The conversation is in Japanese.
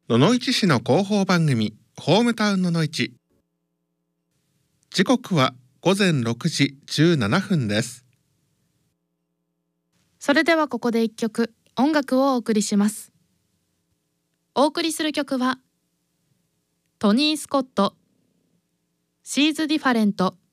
野々市市の広報番組ホームタウン野々市。時刻は午前6時17分です。 それではここで一曲音楽をお送りします。お送りする曲はトニー・スコット、シーズ・ディファレント。